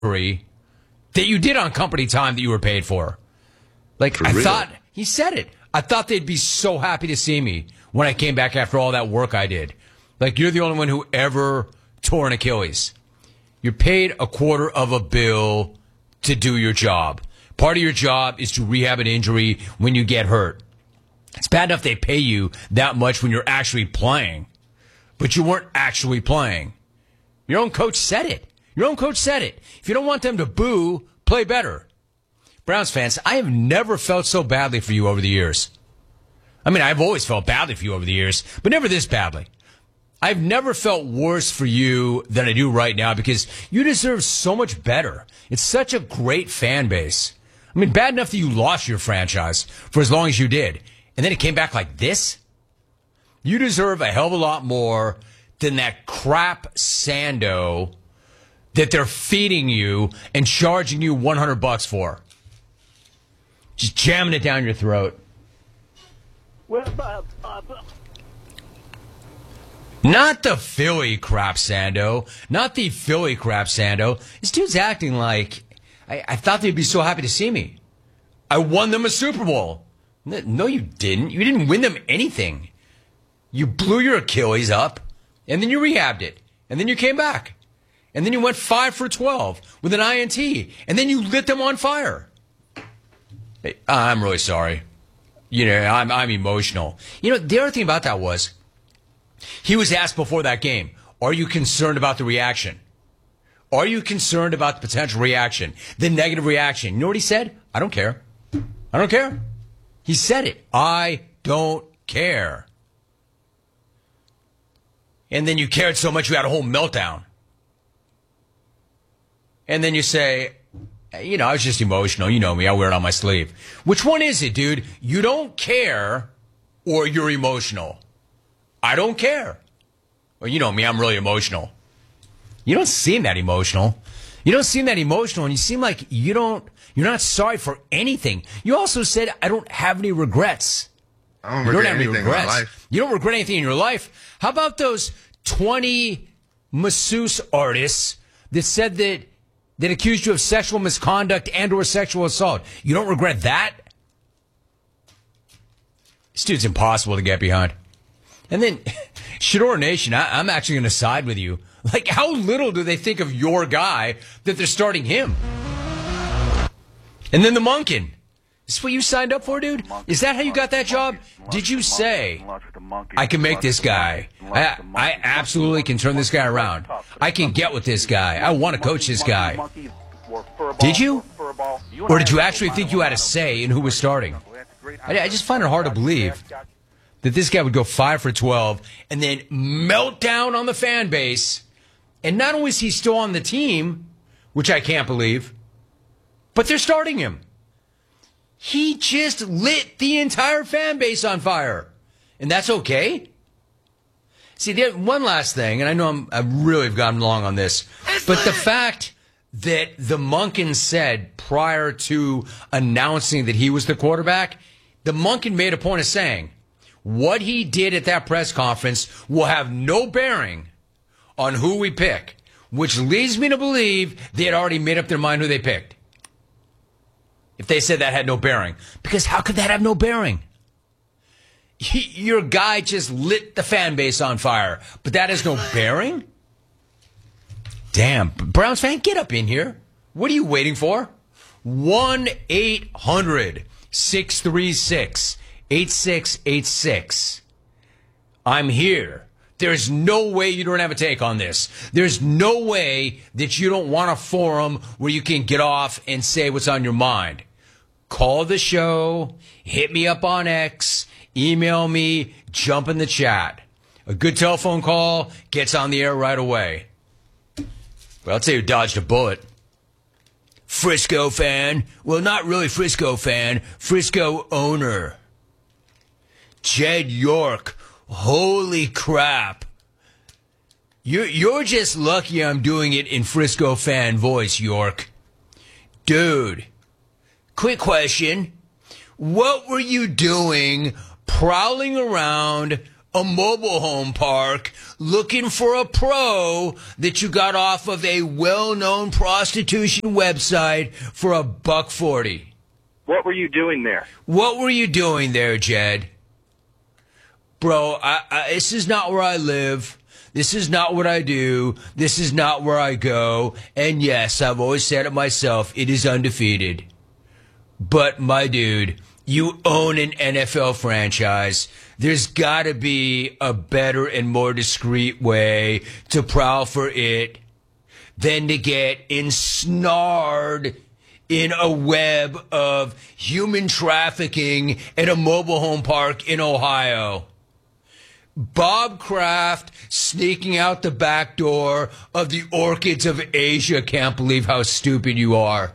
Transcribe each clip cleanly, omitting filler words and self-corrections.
that you did on company time that you were paid for. Like, I thought, he said it. I thought they'd be so happy to see me when I came back after all that work I did. Like, you're the only one who ever tore an Achilles. You're paid $250 million to do your job. Part of your job is to rehab an injury when you get hurt. It's bad enough they pay you that much when you're actually playing, but you weren't actually playing. Your own coach said it. If you don't want them to boo, play better. Browns fans, I have never felt so badly for you over the years. I mean, I've always felt badly for you over the years, but never this badly. I've never felt worse for you than I do right now because you deserve so much better. It's such a great fan base. I mean, bad enough that you lost your franchise for as long as you did, and then it came back like this? You deserve a hell of a lot more than that crap Sando that they're feeding you and charging you $100 for. Just jamming it down your throat. Not the Philly crap Sando. Not the Philly crap Sando. This dude's acting like I thought they'd be so happy to see me. I won them a Super Bowl. No, you didn't. You didn't win them anything. You blew your Achilles up, and then you rehabbed it, and then you came back. And then you went 5 for 12 with an INT, and then you lit them on fire. Hey, I'm really sorry. You know, I'm emotional. You know, the other thing about that was, he was asked before that game, are you concerned about the reaction? Are you concerned about the potential reaction, the negative reaction? You know what he said? I don't care. I don't care. He said it. I don't care. And then you cared so much you had a whole meltdown. And then you say, you know, I was just emotional. You know me. I wear it on my sleeve. Which one is it, dude? You don't care or you're emotional? I don't care. Well, you know me. I'm really emotional. You don't seem that emotional. You don't seem that emotional, and you seem like you're not sorry for anything. You also said, I don't have any regrets. I don't regret anything in my life. You don't regret anything in your life. How about those 20 masseuse artists that said that accused you of sexual misconduct and or sexual assault? You don't regret that? This dude's impossible to get behind. And then, Shador Nation, I'm actually going to side with you. Like, how little do they think of your guy that they're starting him? And then the Monken. Is this what you signed up for, dude? Is that how you got that job? Did you say, I can make this guy? I absolutely can turn this guy around. I can get with this guy. I want to coach this guy. Did you? Or did you actually think you had a say in who was starting? I just find it hard to believe that this guy would go 5 for 12 and then melt down on the fan base. And not only is he still on the team, which I can't believe, but they're starting him. He just lit the entire fan base on fire. And that's okay? See, there's one last thing, and I know I really have gotten long on this, but the fact that the Monken said prior to announcing that he was the quarterback, the Monken made a point of saying, what he did at that press conference will have no bearing on who we pick, which leads me to believe they had already made up their mind who they picked. If they said that had no bearing. Because how could that have no bearing? Your guy just lit the fan base on fire, but that has no bearing? Damn, Browns fan, get up in here. What are you waiting for? 1-800-636-8686. I'm here. There's no way you don't have a take on this. There's no way that you don't want a forum where you can get off and say what's on your mind. Call the show, hit me up on X, email me, jump in the chat. A good telephone call gets on the air right away. Well, I'll tell you who dodged a bullet. Frisco fan. Well, not really Frisco fan. Frisco owner. Jed York. Holy crap. You're just lucky I'm doing it in Frisco fan voice, York. Dude, quick question. What were you doing prowling around a mobile home park looking for a pro that you got off of a well-known prostitution website for $140. What were you doing there? What were you doing there, Jed? Bro, this is not where I live. This is not what I do. This is not where I go. And yes, I've always said it myself, it is undefeated. But, my dude, you own an NFL franchise. There's got to be a better and more discreet way to prowl for it than to get ensnared in a web of human trafficking at a mobile home park in Ohio. Bob Kraft sneaking out the back door of the Orchids of Asia. Can't believe how stupid you are.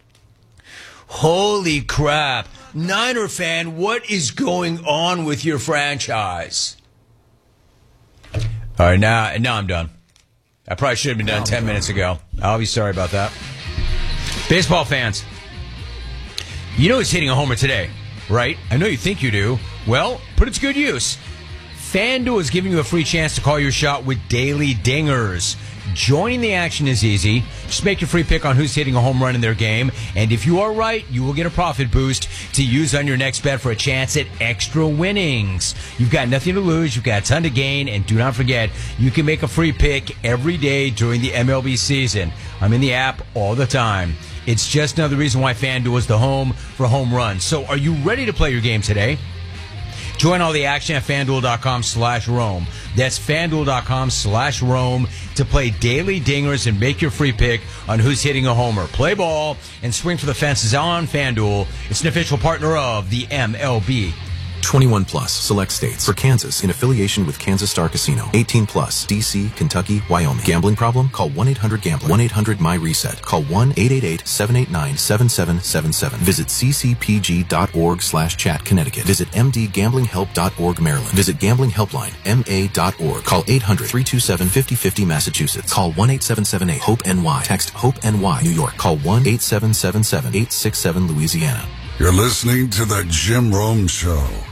Holy crap. Niner fan, what is going on with your franchise? All right, now I'm done. I probably should have been done 10 minutes ago. I'll be sorry about that. Baseball fans, you know who's hitting a homer today, right? I know you think you do. Well, put it to good use. FanDuel is giving you a free chance to call your shot with daily dingers. Joining the action is easy. Just make your free pick on who's hitting a home run in their game. And if you are right, you will get a profit boost to use on your next bet for a chance at extra winnings. You've got nothing to lose. You've got a ton to gain. And do not forget, you can make a free pick every day during the MLB season. I'm in the app all the time. It's just another reason why FanDuel is the home for home runs. So are you ready to play your game today? Join all the action at FanDuel.com/Rome. That's FanDuel.com/Rome to play daily dingers and make your free pick on who's hitting a homer. Play ball and swing for the fences on FanDuel. It's an official partner of the MLB. 21 plus, select states. For Kansas, in affiliation with Kansas Star Casino. 18 plus, D.C., Kentucky, Wyoming. Gambling problem? Call 1-800-GAMBLER. 1-800-MY-RESET. Call 1-888-789-7777. Visit ccpg.org/chat, Connecticut. Visit mdgamblinghelp.org, Maryland. Visit Gambling Helpline, ma.org. Call 800-327-5050, Massachusetts. Call 1-8778-HOPE-NY. Text HOPE-NY, New York. Call 1-8777-867, Louisiana. You're listening to The Jim Rome Show.